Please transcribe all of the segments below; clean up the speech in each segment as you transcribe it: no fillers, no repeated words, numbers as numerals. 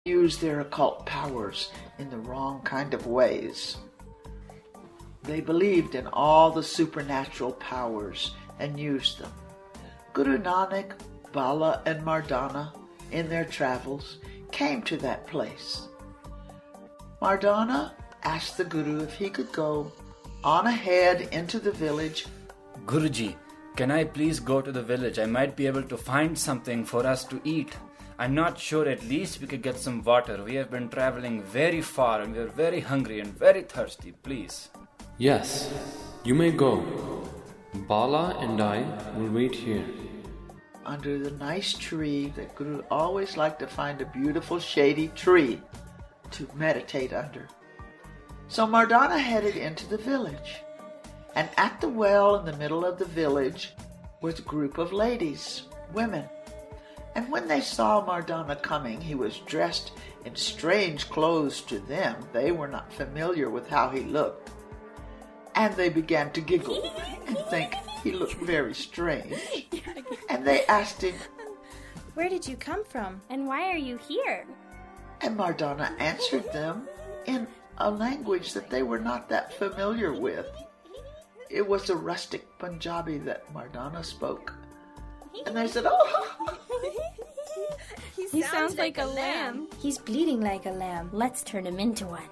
use their occult powers in the wrong kind of ways. They believed in all the supernatural powers and used them. Guru Nanak, Bala, and Mardana, in their travels, came to that place. Mardana asked the Guru if he could go on ahead into the village. Guruji, can I please go to the village? I might be able to find something for us to eat. I'm not sure, at least we could get some water. We have been traveling very far and we are very hungry and very thirsty, please. Yes, you may go. Bala and I will wait here. Under the nice tree, the Guru always liked to find a beautiful shady tree to meditate under. So Mardana headed into the village. And at the well in the middle of the village was a group of ladies, women. And when they saw Mardana coming, he was dressed in strange clothes to them. They were not familiar with how he looked. And they began to giggle and think he looked very strange. And they asked him, "Where did you come from? And why are you here?" And Mardana answered them in a language that they were not that familiar with. It was a rustic Punjabi that Mardana spoke. And they said, "Oh, He sounds like a lamb. He's bleating like a lamb. Let's turn him into one."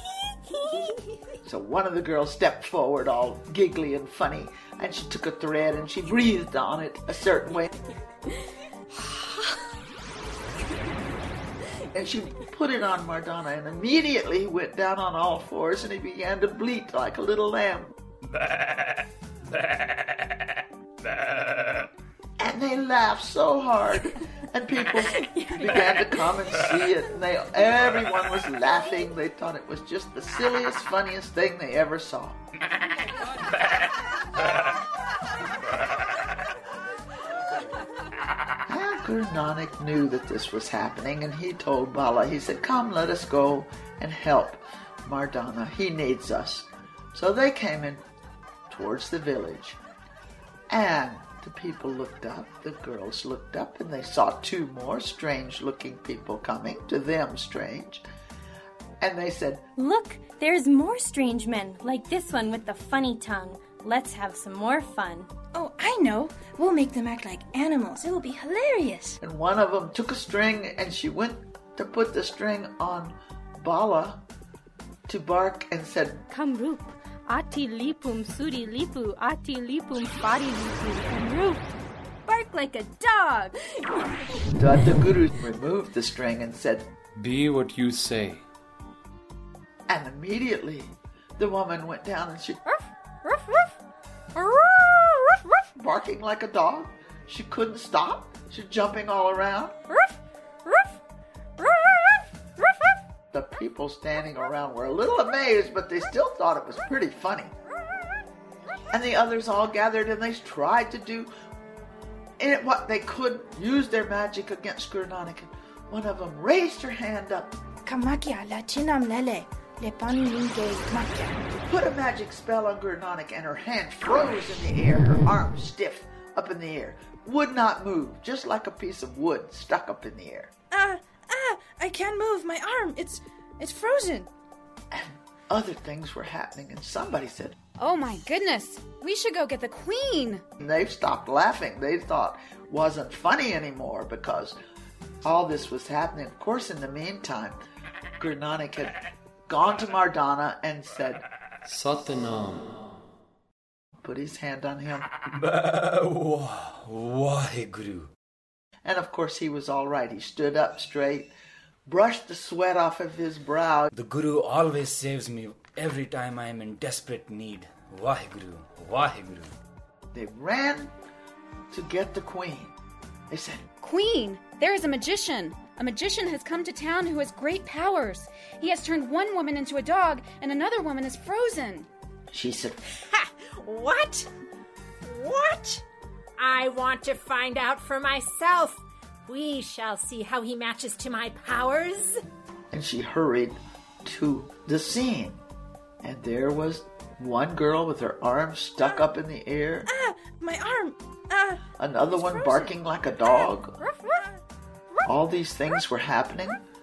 So one of the girls stepped forward all giggly and funny, and she took a thread and she breathed on it a certain way. And she put it on Mardana, and immediately he went down on all fours and he began to bleat like a little lamb. And they laughed so hard, and people began to come and see it, and everyone was laughing. They thought it was just the silliest, funniest thing they ever saw. Guru Nanak knew that this was happening, and he told Bala, he said, "Come, let us go and help Mardana. He needs us." So they came in towards the village, and the people looked up, the girls looked up, and they saw two more strange-looking people coming, to them strange. And they said, "Look, there's more strange men, like this one with the funny tongue. Let's have some more fun." "Oh, I know. We'll make them act like animals. It will be hilarious." And one of them took a string, and she went to put the string on Bala to bark and said, "Kamrup, ati lipum suri lipu, ati lipum pari lipu, kamrup. Bark like a dog." But the Guru removed the string and said, Be what you say. and immediately the woman went down and she barking like a dog. She couldn't stop. She's jumping all around. The people standing around were a little amazed, but they still thought it was pretty funny. And the others all gathered and they tried to do what they could, use their magic against Guru Nanak. One of them raised her hand up, Kamakya la chinam lele, le pani linge makya. put a magic spell on Guru Nanak, and her hand froze in the air, her arms stiff up in the air, would not move, just like a piece of wood stuck up in the air. I can't move my arm. It's frozen. And other things were happening, and somebody said, "Oh my goodness, we should go get the queen." and they stopped laughing. They thought it wasn't funny anymore because all this was happening. Of course, in the meantime, Guru Nanak had gone to Mardana and said, Satanam. put his hand on him. Waheguru. And of course, he was all right. He stood up straight, brushed the sweat off of his brow. The Guru always saves me every time I am in desperate need. Waheguru, Waheguru. They ran to get the queen. They said, "Queen, there is a magician. A magician has come to town who has great powers. He has turned one woman into a dog, and another woman is frozen." she said, Ha! What? What? I want to find out for myself. We shall see how he matches to my powers. and she hurried to the scene. And there was one girl with her arms stuck up in the air, My arm. another one frozen. barking like a dog. All these things were happening